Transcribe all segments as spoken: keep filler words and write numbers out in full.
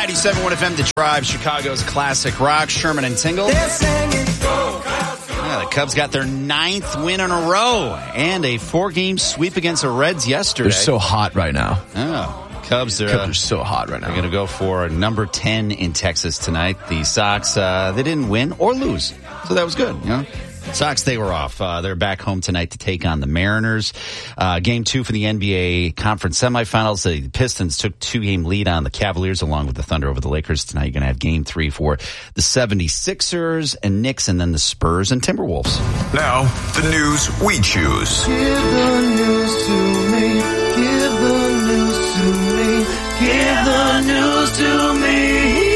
ninety-seven point one F M, The Drive, Chicago's classic rock. Sherman and Tingle. Yeah, the Cubs got their ninth win in a row and a four-game sweep against the Reds yesterday. They're so hot right now. Oh, Cubs are, Cubs are so hot right now. They're going to go for number ten in Texas tonight. The Sox, uh, they didn't win or lose, so that was good, you know. Sox, they were off. Uh, they're back home tonight to take on the Mariners. Uh, game two for the N B A conference semifinals. The Pistons took two-game lead on the Cavaliers along with the Thunder over the Lakers. Tonight you're going to have game three for the seventy-sixers and Knicks, and then the Spurs and Timberwolves. Now, the news we choose. Give the news to me. Give the news to me. Give the news to me.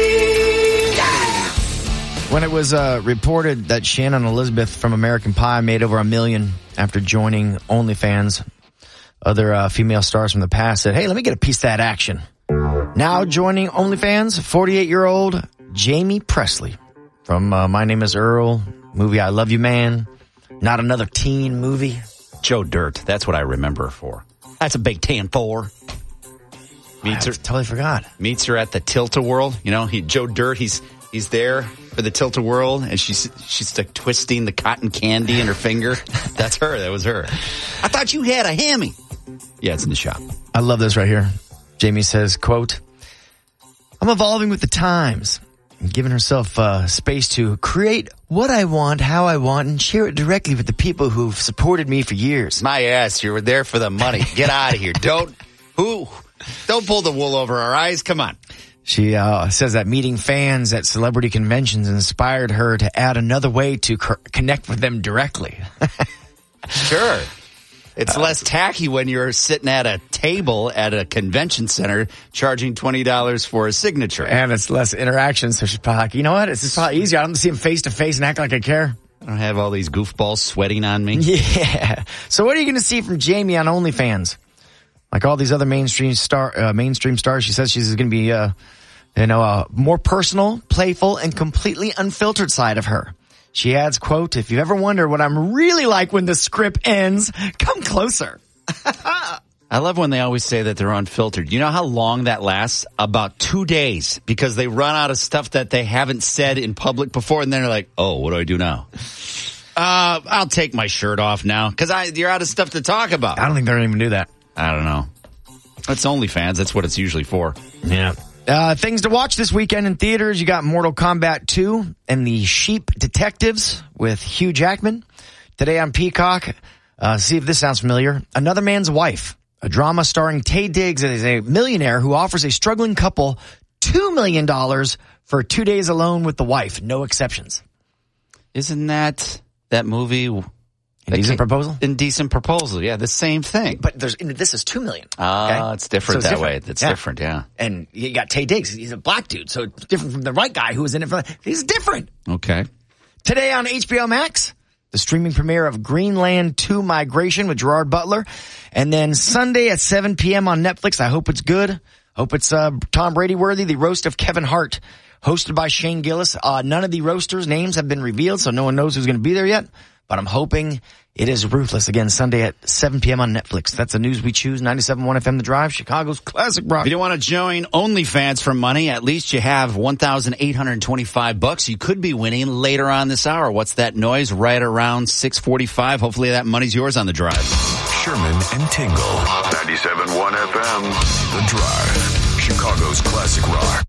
When it was uh, reported that Shannon Elizabeth from American Pie made over a million after joining OnlyFans, other uh, female stars from the past said, hey, let me get a piece of that action. Now joining OnlyFans, forty-eight-year-old Jamie Presley from uh, My Name is Earl, movie I Love You Man, Not Another Teen movie. Joe Dirt, that's what I remember her for. That's a big tan four. Meets her, I totally forgot. Meets her at the Tilt-A-Whirl. You know, he, Joe Dirt, he's he's there for the Tilt-A-Whirl, and she's she's like twisting the cotton candy in her finger. That's her. That was her. I thought you had a hammy. Yeah, it's in the shop. I love this right here. Jamie says, quote, I'm evolving with the times and giving herself uh, space to create what I want, how I want, and share it directly with the people who've supported me for years. My ass, you were there for the money. Get out of here. Don't who don't pull the wool over our eyes. Come on. She uh, says that meeting fans at celebrity conventions inspired her to add another way to co- connect with them directly. Sure. It's uh, less tacky when you're sitting at a table at a convention center charging twenty dollars for a signature. And it's less interaction, so she's probably like, you know what? It's just probably easier. I don't see him face to face and act like I care. I don't have all these goofballs sweating on me. Yeah. So what are you going to see from Jamie on OnlyFans? Like all these other mainstream star, uh, mainstream stars, she says she's going to be, uh, you know, a more personal, playful, and completely unfiltered side of her. She adds, quote, if you ever wonder what I'm really like when the script ends, come closer. I love when they always say that they're unfiltered. You know how long that lasts? About two days, because they run out of stuff that they haven't said in public before, and then they're like, oh, what do I do now? Uh, I'll take my shirt off now, because I you're out of stuff to talk about. I don't think they're going to even do that. I don't know. It's OnlyFans. That's what it's usually for. Yeah. Uh, things to watch this weekend in theaters. You got Mortal Kombat two and the Sheep Detectives with Hugh Jackman. Today on Peacock, uh, see if this sounds familiar. Another Man's Wife, a drama starring Taye Diggs as a millionaire who offers a struggling couple two million dollars for two days alone with the wife. No exceptions. Isn't that that movie... Indecent Proposal? Indecent Proposal, yeah, the same thing. But there's this is two million. Ah, okay? uh, it's different so it's that different. way. It's yeah. different, yeah. And you got Taye Diggs. He's a black dude, so it's different from the white guy who was in it. For, he's different. Okay. Today on H B O Max, the streaming premiere of Greenland two Migration with Gerard Butler. And then Sunday at seven p.m. on Netflix. I hope it's good. Hope it's uh, Tom Brady worthy. The Roast of Kevin Hart, hosted by Shane Gillis. Uh, none of the roasters' names have been revealed, so no one knows who's going to be there yet. But I'm hoping it is Ruthless. Again, Sunday at seven p.m. on Netflix. That's the news we choose. ninety-seven point one F M The Drive, Chicago's classic rock. If you don't want to join OnlyFans for money, at least you have one thousand eight hundred twenty-five bucks. You could be winning later on this hour. What's that noise? Right around six forty-five. Hopefully that money's yours on The Drive. Sherman and Tingle. ninety-seven point one F M The Drive, Chicago's classic rock.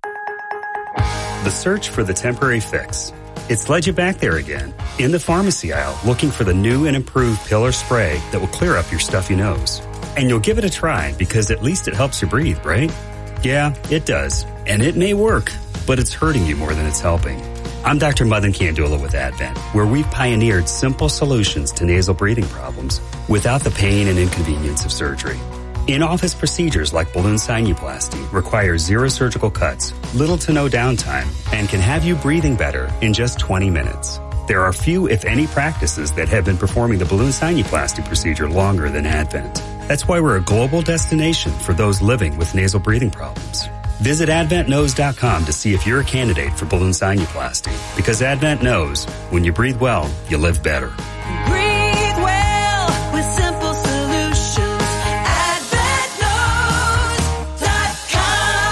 The search for the temporary fix. It's led you back there again, in the pharmacy aisle, looking for the new and improved Pillar Spray that will clear up your stuffy nose. And you'll give it a try because at least it helps you breathe, right? Yeah, it does. And it may work, but it's hurting you more than it's helping. I'm Doctor Madan Kandula with Advent, where we've pioneered simple solutions to nasal breathing problems without the pain and inconvenience of surgery. In-office procedures like balloon sinuplasty require zero surgical cuts, little to no downtime, and can have you breathing better in just twenty minutes. There are few, if any, practices that have been performing the balloon sinuplasty procedure longer than Advent. That's why we're a global destination for those living with nasal breathing problems. Visit advent nose dot com to see if you're a candidate for balloon sinuplasty, because Advent knows when you breathe well, you live better. Breathe well with simple solutions. advent nose dot com.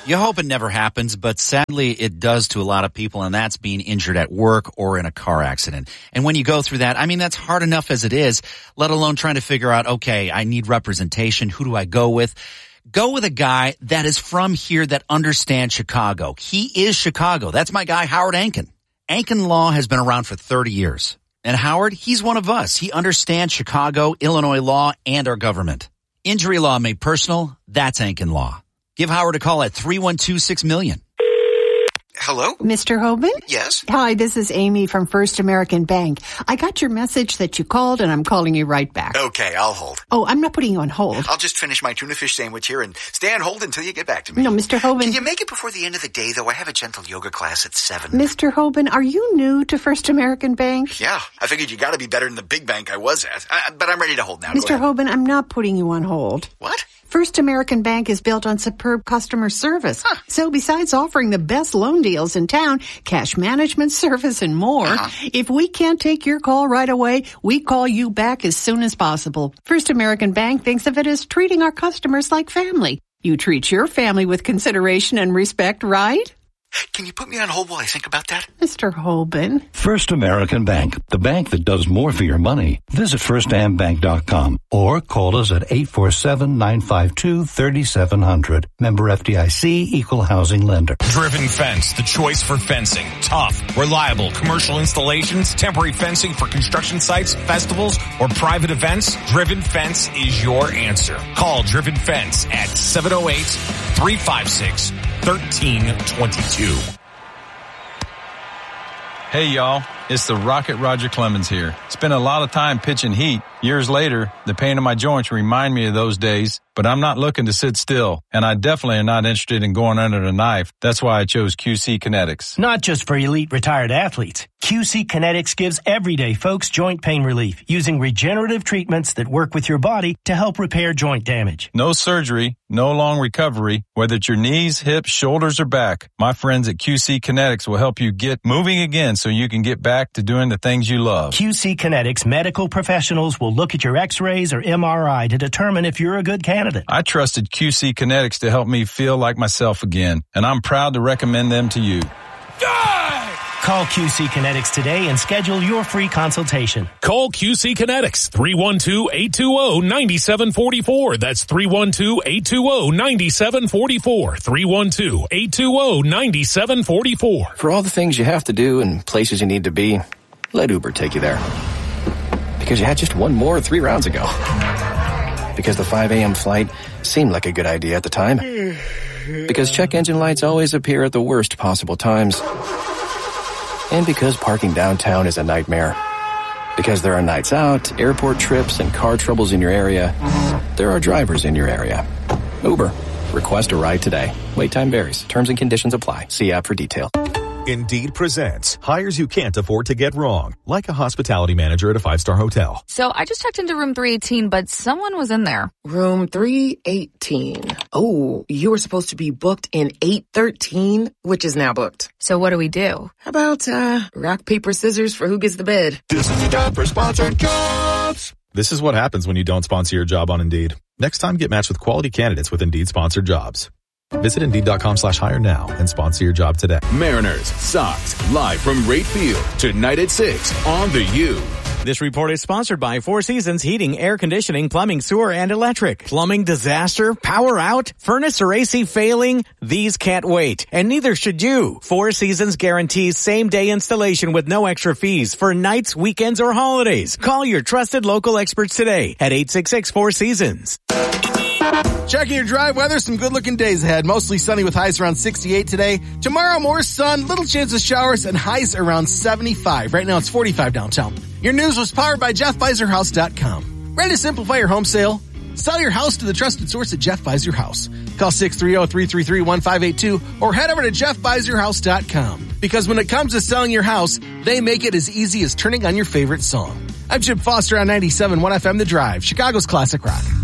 You hope it never happens, but sadly it does to a lot of people, and that's being injured at work or in a car accident. And when you go through that, I mean, that's hard enough as it is, let alone trying to figure out, okay, I need representation. Who do I go with? Go with a guy that is from here that understands Chicago. He is Chicago. That's my guy, Howard Ankin. Ankin Law has been around for thirty years. And Howard, he's one of us. He understands Chicago, Illinois law, and our government. Injury law made personal, that's Ankin Law. Give Howard a call at three one two, six million. Hello? Mister Hoban? Yes? Hi, this is Amy from First American Bank. I got your message that you called, and I'm calling you right back. Okay, I'll hold. Oh, I'm not putting you on hold. I'll just finish my tuna fish sandwich here and stay on hold until you get back to me. No, Mister Hoban. Can you make it before the end of the day, though? I have a gentle yoga class at seven. Mister Hoban, are you new to First American Bank? Yeah, I figured you got to be better than the big bank I was at. I, but I'm ready to hold now. Mister Hoban, I'm not putting you on hold. What? First American Bank is built on superb customer service. Huh. So besides offering the best loan deals in town, cash management service, and more, uh-huh. if we can't take your call right away, we call you back as soon as possible. First American Bank thinks of it as treating our customers like family. You treat your family with consideration and respect, right? Can you put me on hold while I think about that? Mister Hoban. First American Bank, the bank that does more for your money. Visit first am bank dot com or call us at eight four seven, nine five two, three seven zero zero. Member F D I C, Equal Housing Lender. Driven Fence, the choice for fencing. Tough, reliable, commercial installations, temporary fencing for construction sites, festivals, or private events. Driven Fence is your answer. Call Driven Fence at seven oh eight, three five six, thirteen twenty-two. Hey y'all, it's the Rocket Roger Clemens here. Spent a lot of time pitching heat. Years later, the pain in my joints remind me of those days, but I'm not looking to sit still, and I definitely am not interested in going under the knife. That's why I chose Q C Kinetics. Not just for elite retired athletes. Q C Kinetics gives everyday folks joint pain relief using regenerative treatments that work with your body to help repair joint damage. No surgery, no long recovery, whether it's your knees, hips, shoulders, or back. My friends at Q C Kinetics will help you get moving again so you can get back to doing the things you love. Q C Kinetics medical professionals will look at your x-rays or M R I to determine if you're a good candidate. I trusted Q C Kinetics to help me feel like myself again, and I'm proud to recommend them to you. Call Q C Kinetics today and schedule your free consultation. Call Q C Kinetics, three one two, eight two zero, nine seven four four. That's three one two, eight two zero, nine seven four four. three one two, eight two zero, nine seven four four. For all the things you have to do and places you need to be, let Uber take you there. Because you had just one more three rounds ago. Because the five a.m. flight seemed like a good idea at the time. Because check engine lights always appear at the worst possible times. And because parking downtown is a nightmare. Because there are nights out, airport trips, and car troubles in your area, there are drivers in your area. Uber. Request a ride today. Wait time varies. Terms and conditions apply. See app for detail. Indeed presents hires you can't afford to get wrong, like a hospitality manager at a five-star hotel. So I just checked into room three eighteen, but someone was in there. Room three eighteen. Oh, you were supposed to be booked in eight thirteen, which is now booked. So what do we do? How about, uh, rock, paper, scissors for who gets the bed? This is the job for sponsored jobs. This is what happens when you don't sponsor your job on Indeed. Next time, get matched with quality candidates with Indeed sponsored jobs. Visit Indeed.com slash hire now and sponsor your job today. Mariners, Sox, live from Rate Field, tonight at six on the U. This report is sponsored by Four Seasons Heating, Air Conditioning, Plumbing, Sewer, and Electric. Plumbing disaster? Power out? Furnace or A C failing? These can't wait, and neither should you. Four Seasons guarantees same-day installation with no extra fees for nights, weekends, or holidays. Call your trusted local experts today at eight six six, four seasons. Checking your drive weather, some good-looking days ahead. Mostly sunny with highs around sixty-eight today. Tomorrow, more sun, little chance of showers, and highs around seventy-five. Right now, it's forty-five downtown. Your news was powered by Jeff Beiser House dot com. Ready to simplify your home sale? Sell your house to the trusted source at Jeff Beiser House. Call six three zero, three three three, one five eight two or head over to Jeff Beiser House dot com. Because when it comes to selling your house, they make it as easy as turning on your favorite song. I'm Chip Foster on ninety-seven point one F M The Drive, Chicago's classic rock.